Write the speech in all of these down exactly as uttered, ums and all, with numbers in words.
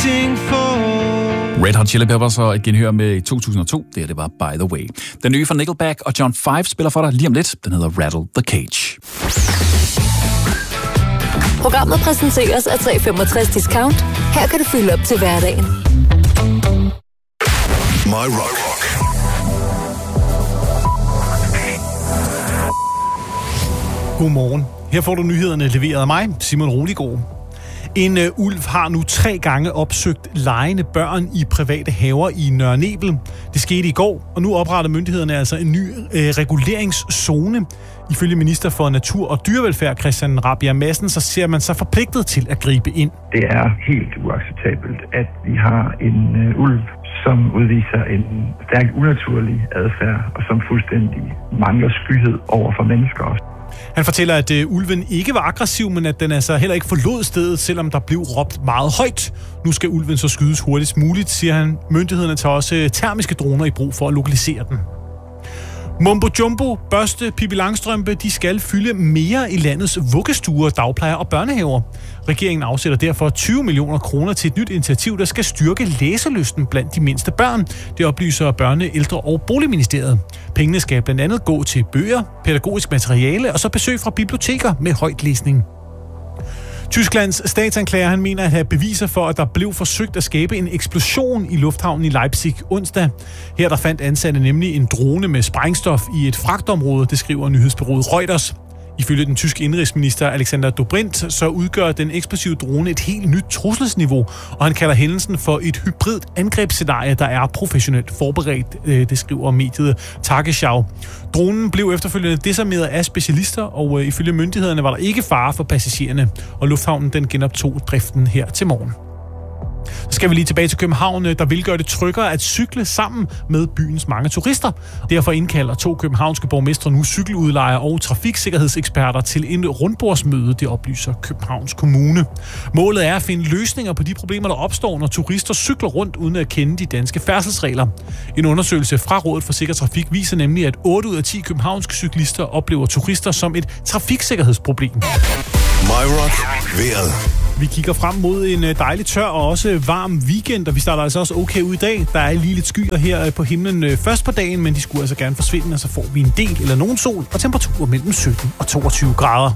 waiting for. Red Hot Chili Peppers og et genhør med to tusind og to. Det her, det var By The Way. Den nye fra Nickelback og John five spiller for dig lige om lidt. Den hedder Rattle the Cage. Programmet præsenteres af tre komma femogtres Discount. Her kan du fylde op til hverdagen. My Rock. Godmorgen. Her får du nyhederne leveret af mig, Simon Roligård. En uh, ulv har nu tre gange opsøgt legende børn i private haver i Nørre Nebel. Det skete i går, og nu opretter myndighederne altså en ny uh, reguleringszone. Ifølge minister for Natur og Dyrevelfærd, Christian Rabjerg Madsen, så ser man sig forpligtet til at gribe ind. Det er helt uacceptabelt, at vi har en uh, ulv, som udviser en stærkt unaturlig adfærd, og som fuldstændig mangler skyhed over for mennesker. Han fortæller, at øh, ulven ikke var aggressiv, men at den altså heller ikke forlod stedet, selvom der blev råbt meget højt. Nu skal ulven så skydes hurtigst muligt, siger han. Myndighederne tager også øh, termiske droner i brug for at lokalisere den. Mumbo Jumbo, Børste, Pippi Langstrømpe, de skal fylde mere i landets vuggestuer, dagplejer og børnehaver. Regeringen afsætter derfor tyve millioner kroner til et nyt initiativ, der skal styrke læselysten blandt de mindste børn. Det oplyser Børne-, Ældre- og Boligministeriet. Pengene skal blandt andet gå til bøger, pædagogisk materiale og så besøg fra biblioteker med højtlæsning. Tysklands statsanklager, han mener at have beviser for, at der blev forsøgt at skabe en eksplosion i lufthavnen i Leipzig onsdag. Her der fandt ansatte nemlig en drone med sprængstof i et fragtområde, det skriver nyhedsbureauet Reuters. Ifølge den tyske indrigsminister Alexander Dobrindt, så udgør den eksplosive drone et helt nyt trusselsniveau, og han kalder hændelsen for et hybrid angrebsscenarie, der er professionelt forberedt, det skriver mediet Tagesschau. Dronen blev efterfølgende desarmeret af specialister, og ifølge myndighederne var der ikke fare for passagererne, og lufthavnen den genoptog driften her til morgen. Så skal vi lige tilbage til København, der vil gøre det tryggere at cykle sammen med byens mange turister. Derfor indkalder to københavnske borgmestre nu cykeludlejere og trafiksikkerhedseksperter til en rundbordsmøde, det oplyser Københavns Kommune. Målet er at finde løsninger på de problemer, der opstår, når turister cykler rundt uden at kende de danske færdselsregler. En undersøgelse fra Rådet for Sikker Trafik viser nemlig, at otte ud af ti københavnske cyklister oplever turister som et trafiksikkerhedsproblem. My Rock. Vejret. Vi kigger frem mod en dejlig tør og også varm weekend, og vi starter altså også okay ud i dag. Der er lige lidt skyer her på himlen først på dagen, men de skulle altså gerne forsvinde, og så får vi en del eller nogen sol og temperaturer mellem sytten og toogtyve grader.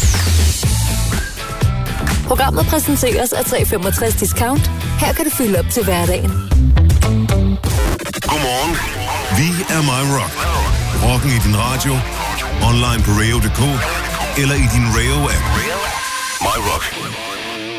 Programmet præsenteres af tre komma femogtres Discount. Her kan du fylde op til hverdagen. Godmorgen. Vi er My Rock. Rocken i din radio, online på radio punktum d k eller i din Radio-app. My Rock.